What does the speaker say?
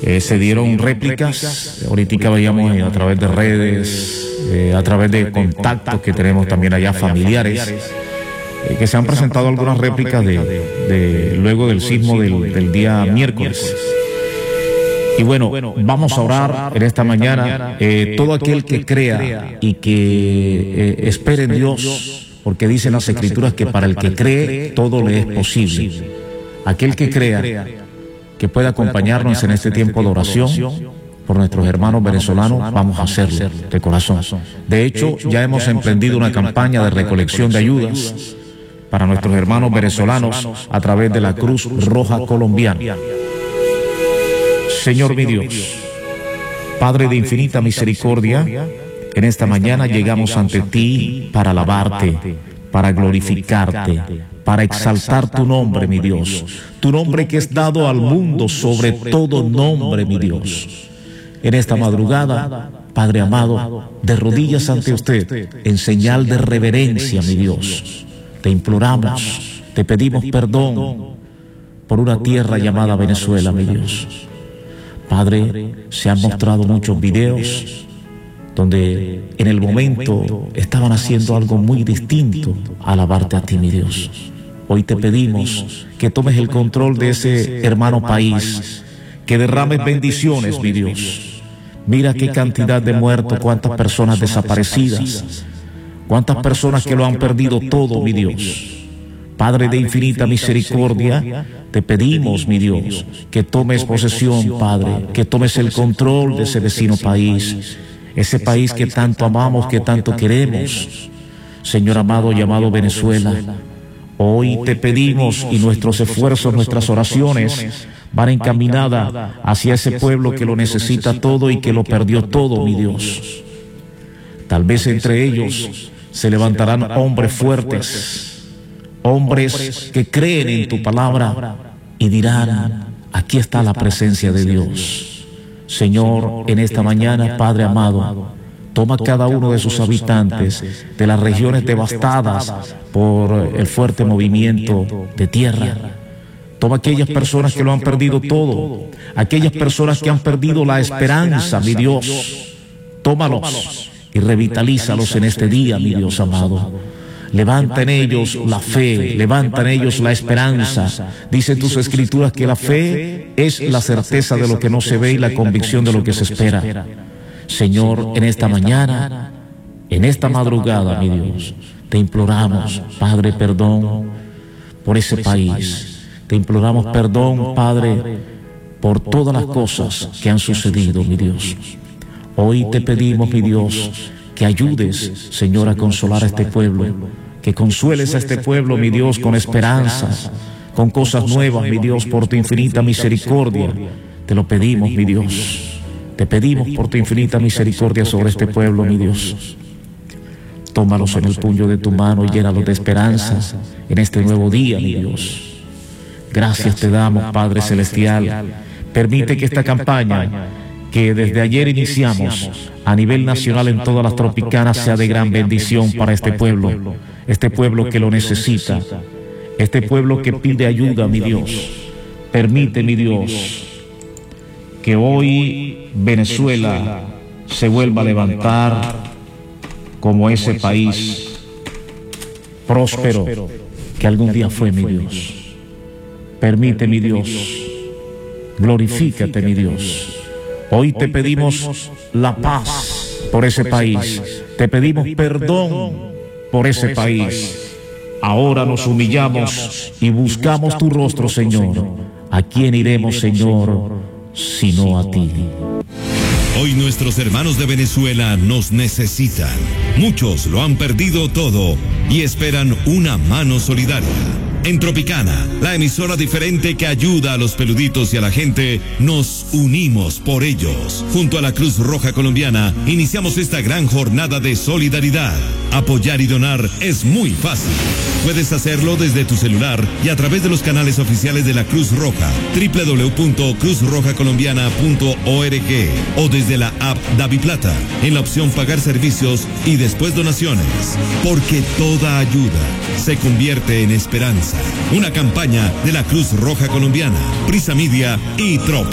Se dieron réplicas, ahorita veíamos a través de redes, a través de contactos que tenemos también allá familiares, que se han presentado algunas réplicas de luego del sismo del día miércoles. Y bueno, vamos a orar en esta mañana. Todo aquel que crea y que espere en Dios, porque dicen las Escrituras que para el que cree todo le es posible. Aquel que crea que pueda acompañarnos en este tiempo de oración por nuestros hermanos venezolanos, vamos a hacerlo de corazón. De hecho, ya hemos emprendido una campaña de recolección de ayudas para nuestros hermanos venezolanos a través de la Cruz Roja Colombiana. Señor mi Dios, Padre de infinita misericordia, en esta mañana llegamos ante ti para alabarte, para glorificarte, para exaltar tu nombre, mi Dios. Tu nombre que es dado al mundo sobre todo nombre, mi Dios. En esta madrugada, Padre amado, de rodillas ante usted, en señal de reverencia, mi Dios, te imploramos, te pedimos perdón por una tierra llamada Venezuela, mi Dios. Padre, se han mostrado muchos videos donde en el momento estaban haciendo algo muy distinto a alabarte a ti, mi Dios. Hoy te pedimos que tomes el control de ese hermano país, que derrames bendiciones, mi Dios. Mira qué cantidad de muertos, cuántas personas desaparecidas, cuántas personas que lo han perdido todo, mi Dios. Padre de infinita misericordia, te pedimos, mi Dios, que tomes posesión, Padre, que tomes el control de ese vecino país, ese país que tanto amamos, que tanto queremos, Señor amado, llamado Venezuela. Hoy te pedimos, y nuestros esfuerzos, nuestras oraciones van encaminadas hacia ese pueblo que lo necesita todo y que lo perdió todo, mi Dios. Tal vez entre ellos se levantarán hombres fuertes, hombres que creen en tu palabra y dirán: aquí está la presencia de Dios. Señor, en esta mañana, Padre amado, toma cada uno de sus habitantes de las regiones devastadas por el fuerte movimiento de tierra. Toma aquellas personas que lo han perdido todo, aquellas personas que han perdido la esperanza, mi Dios. Tómalos y revitalízalos en este día, mi Dios amado. Levanta en ellos la fe, levanta en ellos la esperanza. Dice tus Escrituras que la fe es la certeza de lo que no se ve y la convicción de lo que se espera. Señor, en esta mañana, en esta madrugada, mi Dios, te imploramos, Padre, perdón por ese país. Te imploramos perdón, Padre, por todas las cosas que han sucedido, mi Dios. Hoy te pedimos, mi Dios, que ayudes, Señor, a consolar a este pueblo, que consueles a este pueblo, mi Dios, con esperanza, con cosas nuevas, mi Dios, por tu infinita misericordia. Te lo pedimos, mi Dios. Te pedimos por tu infinita misericordia sobre este pueblo, mi Dios. Tómalos en el puño de tu mano y llénalos de esperanza en este nuevo día, mi Dios. Gracias te damos, Padre Celestial. Permite que esta campaña que desde ayer iniciamos a nivel nacional en todas las tropicanas sea de gran bendición para este pueblo que lo necesita, este pueblo que pide ayuda, mi Dios. Permite, mi Dios, que hoy Venezuela se vuelva a levantar como ese país próspero que algún día fue, mi Dios. Permite, mi Dios, glorifícate, mi Dios. Hoy te pedimos la paz por ese país, te pedimos perdón por ese país. Ahora nos humillamos y buscamos tu rostro, Señor. ¿A quién iremos, Señor, sino a ti? Hoy nuestros hermanos de Venezuela nos necesitan. Muchos lo han perdido todo y esperan una mano solidaria. En Tropicana, la emisora diferente que ayuda a los peluditos y a la gente, nos unimos por ellos. Junto a la Cruz Roja Colombiana, iniciamos esta gran jornada de solidaridad. Apoyar y donar es muy fácil. Puedes hacerlo desde tu celular y a través de los canales oficiales de la Cruz Roja, www.cruzrojacolombiana.org, o desde la app DaviPlata, en la opción Pagar Servicios y después Donaciones. Porque toda ayuda se convierte en esperanza. Una campaña de la Cruz Roja Colombiana, Prisa Media y Trop.